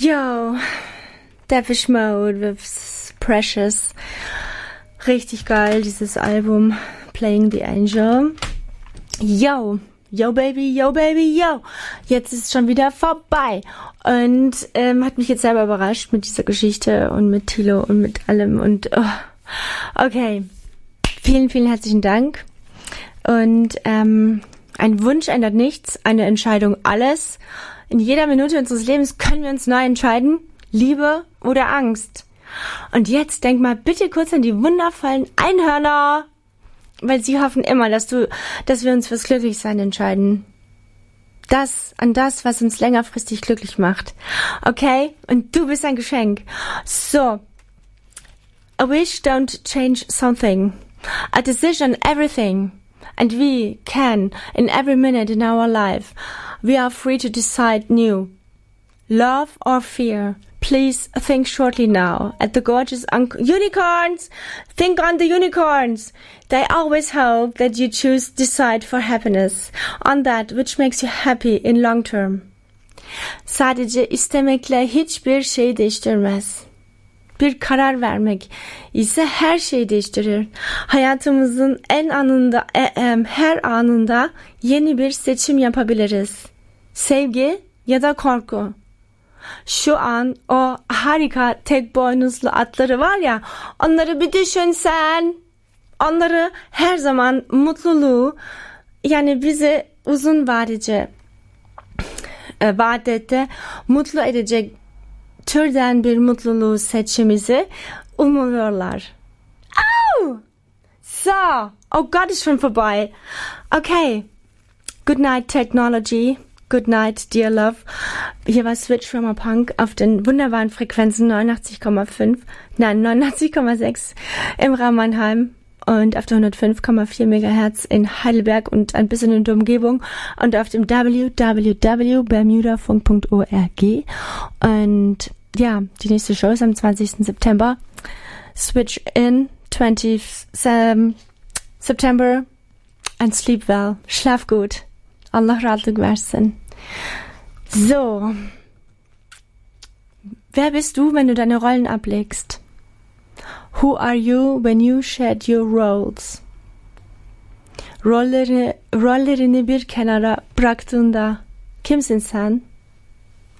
Yo, Depeche Mode with Precious. Richtig geil, dieses Album Playing the Angel. Yo, yo baby, yo baby, yo. Jetzt ist es schon wieder vorbei. Und hat mich jetzt selber überrascht mit dieser Geschichte und mit Thilo und mit allem. Und okay, vielen, vielen herzlichen Dank. Und ein Wunsch ändert nichts, eine Entscheidung alles. In jeder Minute unseres Lebens können wir uns neu entscheiden, Liebe oder Angst. Und jetzt denk mal bitte kurz an die wundervollen Einhörner, weil sie hoffen immer, dass wir uns fürs Glücklichsein entscheiden. An das, was uns längerfristig glücklich macht. Okay? Und du bist ein Geschenk. So. A wish don't change something. A decision everything. And we can, in every minute in our life, we are free to decide new. Love or fear? Please think shortly now. At the gorgeous unicorns! Think on the unicorns! They always hope that you decide for happiness. On that which makes you happy in long term. Sadece istemekle hiçbir şey değiştirmez. Bir karar vermek ise her şeyi değiştirir. Hayatımızın her anında yeni bir seçim yapabiliriz. Sevgi ya da korku. Şu an o harika tek boynuzlu atları var ya, onları bir düşün sen. Onları her zaman mutluluğu, yani bizi uzun vadede mutlu edecek türden bir mutluluğu seçimizi umuyorlar. Oh! So, oh Gott, ist schon vorbei. Okay. Good night, Technology. Good night, dear love. Hier war Switch from a Punk auf den wunderbaren Frequenzen 89,6 im Raum Mannheim und auf der 105,4 MHz in Heidelberg und ein bisschen in der Umgebung und auf dem www.bermudafunk.org. Und ja, die nächste Show ist am 20. September. Switch in 20 September and sleep well. Schlaf gut. Allah rahatlık versin. So. Wer bist du, wenn du deine Rollen ablegst? Who are you when you shed your roles? Rollerini bir kenara bıraktığında kimsin sen?